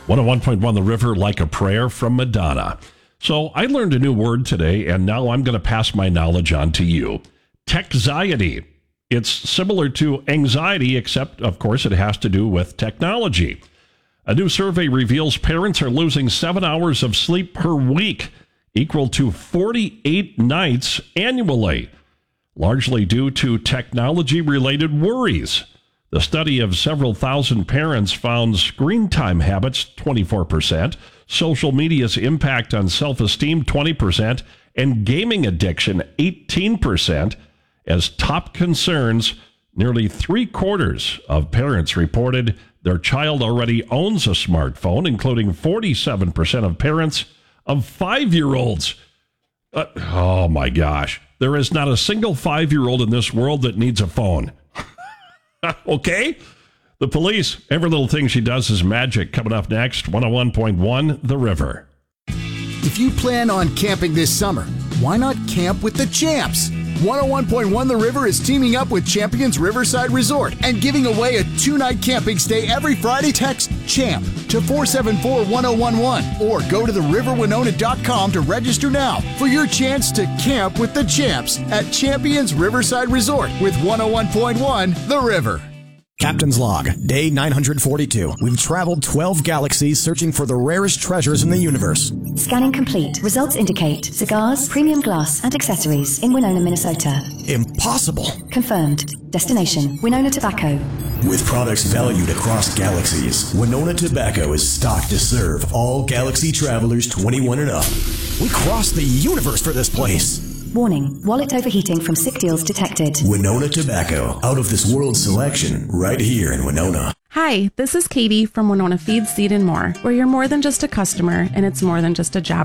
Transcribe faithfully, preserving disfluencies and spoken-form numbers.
one oh one point one The River, Like a Prayer from Madonna. So I learned a new word today, and now I'm going to pass my knowledge on to you. Techxiety. It's similar to anxiety, except, of course, it has to do with technology. A new survey reveals parents are losing seven hours of sleep per week, equal to forty-eight nights annually, largely due to technology-related worries. The study of several thousand parents found screen time habits, twenty-four percent, social media's impact on self-esteem, twenty percent, and gaming addiction, eighteen percent, as top concerns. Nearly three quarters of parents reported their child already owns a smartphone, including forty-seven percent of parents of five-year-olds. Uh, oh, my gosh. There is not a single five-year-old in this world that needs a phone. Okay? The police, every little thing she does is magic. Coming up next, one oh one point one The River. If you plan on camping this summer, why not camp with the champs? one oh one point one The River is teaming up with Champions Riverside Resort and giving away a two-night camping stay every Friday. Text CHAMP to four seven four one oh one one or go to the river winona dot com to register now for your chance to camp with the champs at Champions Riverside Resort with one oh one point one The River. Captain's Log, day nine hundred forty-two. We've traveled twelve galaxies searching for the rarest treasures in the universe. Scanning complete. Results indicate cigars, premium glass, and accessories in Winona, Minnesota. Impossible. Confirmed. Destination, Winona Tobacco. With products valued across galaxies, Winona Tobacco is stocked to serve all galaxy travelers twenty-one and up. We crossed the universe for this place. Warning, wallet overheating from sick deals detected. Winona Tobacco, out of this world selection, right here in Winona. Hi, this is Katie from Winona Feed, Seed and More, where you're more than just a customer and it's more than just a job